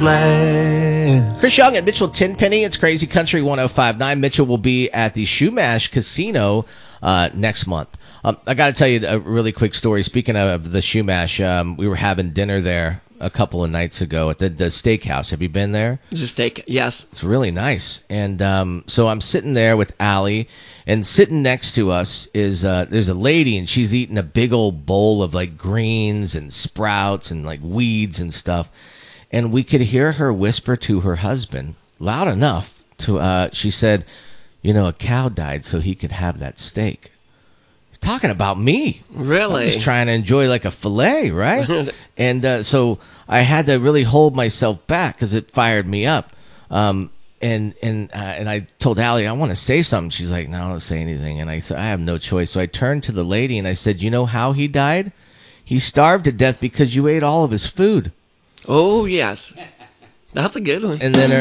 glass. Chris Young and Mitchell Tenpenny. It's Crazy Country 105.9. Mitchell will be at the Shoemash Casino next month. I got to tell you a really quick story. Speaking of the Shoemash, we were having dinner there a couple of nights ago at the steakhouse. Have you been there? Just steak, yes. It's really nice. And so I'm sitting there with Allie, and sitting next to us is there's a lady, and she's eating a big old bowl of like greens and sprouts and like weeds and stuff. And we could hear her whisper to her husband, loud enough, to she said, you know, a cow died so he could have that steak. Talking about me. Really? I was trying to enjoy like a fillet, right? And so I had to really hold myself back because it fired me up. And I told Allie, I want to say something. She's like, no, I don't say anything. And I said, I have no choice. So I turned to the lady and I said, you know how he died? He starved to death because you ate all of his food. Oh, yes. That's a good one. And then